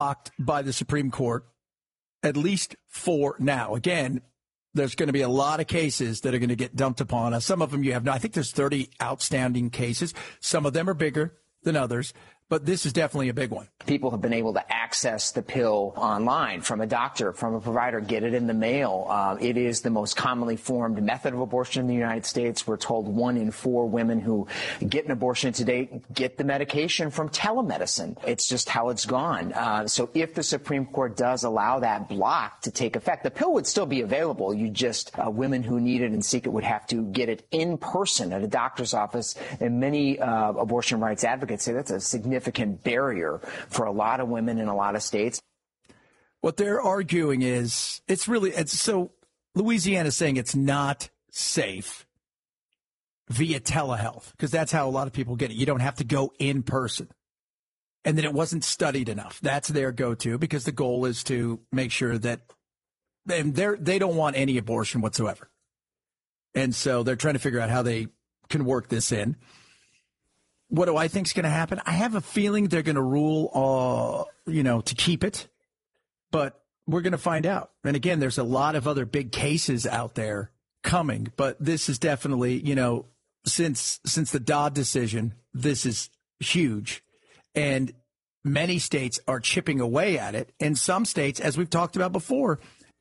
blocked by the Supreme Court, at least for now. Again, there's going to be a lot of cases that are going to get dumped upon us. Some of them you have no. I think there's 30 outstanding cases. Some of them are bigger than others, but this is definitely a big one. People have been able to access the pill online from a doctor, from a provider, get it in the mail. It is the most commonly formed method of abortion in the United States. We're told 1 in 4 women who get an abortion today get the medication from telemedicine. It's just how it's gone. So if the Supreme Court does allow that block to take effect, the pill would still be available. You just, women who need it and seek it would have to get it in person at a doctor's office. And many abortion rights advocates say that's a significant barrier for a lot of women in a lot of states. What they're arguing is so Louisiana's saying it's not safe via telehealth because that's how a lot of people get it. You don't have to go in person. And then it wasn't studied enough. That's their go-to because the goal is to make sure that they don't want any abortion whatsoever. And so they're trying to figure out how they can work this in. What do I think is going to happen? I have a feeling they're going to rule, to keep it, but we're going to find out. And again, there's a lot of other big cases out there coming, but this is definitely, since the Dodd decision, this is huge. And many states are chipping away at it. And some states, as we've talked about before,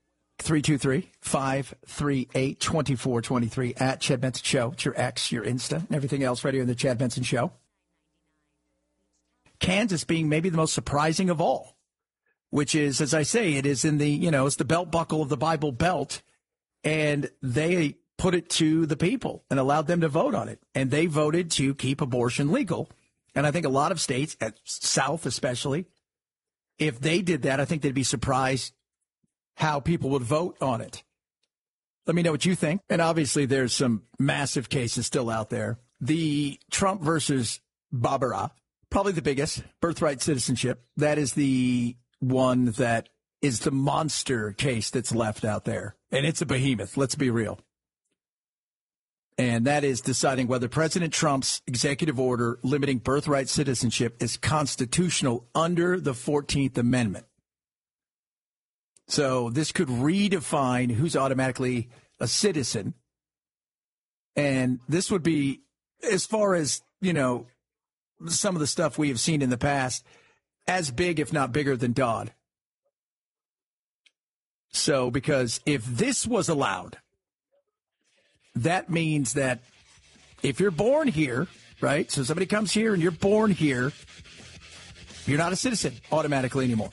323-538-2423 at Chad Benson Show. It's your X, your Insta, and everything else right here in the Chad Benson Show. Kansas being maybe the most surprising of all, which is, as I say, it is in the, it's the belt buckle of the Bible Belt. And they put it to the people and allowed them to vote on it. And they voted to keep abortion legal. And I think a lot of states, at South especially, if they did that, I think they'd be surprised how people would vote on it. Let me know what you think. And obviously there's some massive cases still out there. The Trump versus Barbara, probably the biggest, birthright citizenship. That is the one that is the monster case that's left out there. And it's a behemoth, let's be real. And that is deciding whether President Trump's executive order limiting birthright citizenship is constitutional under the 14th Amendment. So this could redefine who's automatically a citizen. And this would be, as far as, some of the stuff we have seen in the past, as big, if not bigger than Dodd. So, because if this was allowed, that means that if you're born here, right? So somebody comes here and you're born here, you're not a citizen automatically anymore.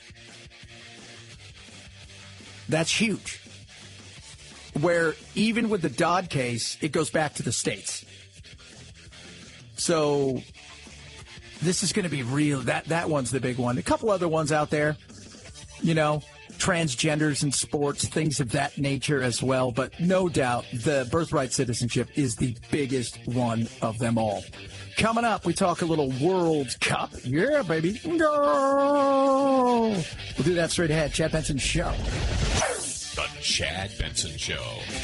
That's huge. Where even with the Dodd case, it goes back to the states. So this is going to be real. That one's the big one. A couple other ones out there, transgenders in sports, things of that nature as well. But no doubt the birthright citizenship is the biggest one of them all. Coming up, we talk a little World Cup. Yeah, baby. No. We'll do that straight ahead. Chad Benson Show. The Chad Benson Show.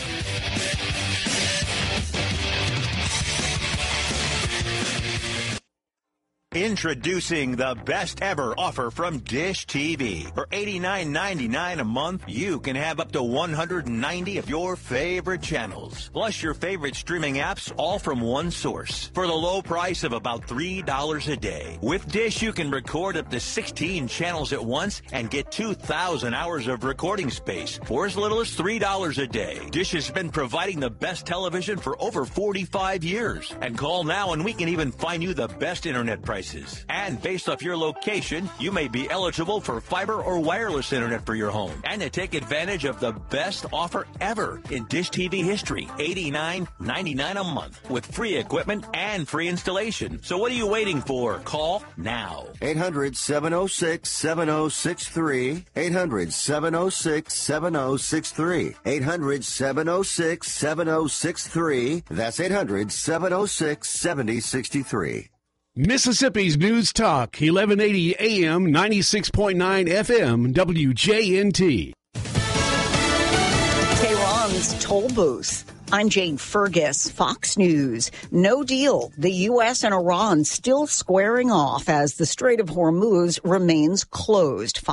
Introducing the best ever offer from Dish TV. For $89.99 a month, you can have up to 190 of your favorite channels, plus your favorite streaming apps, all from one source, for the low price of about $3 a day. With Dish, you can record up to 16 channels at once and get 2,000 hours of recording space for as little as $3 a day. Dish has been providing the best television for over 45 years. And call now and we can even find you the best internet prices. And based off your location, you may be eligible for fiber or wireless internet for your home. And to take advantage of the best offer ever in Dish TV history, $89.99 a month with free equipment and free installation. So what are you waiting for? Call now. 800-706-7063. 800-706-7063. 800-706-7063. That's 800-706-7063. Mississippi's News Talk, 1180 AM, 96.9 FM, WJNT. Tehran's toll booth. I'm Jane Fergus, Fox News. No deal. The U.S. and Iran still squaring off as the Strait of Hormuz remains closed.